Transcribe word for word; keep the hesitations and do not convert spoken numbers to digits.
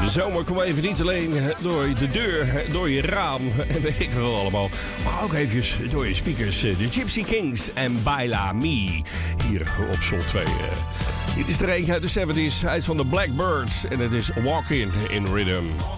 zomer komt even niet alleen door de deur, door je raam en weet ik wel allemaal. Maar ook even door je speakers. De Gypsy Kings en Baila Me. Hier op Soul twee. Dit is er eentje uit de zeventig. Hij is van de Blackbirds en het is Walking in Rhythm.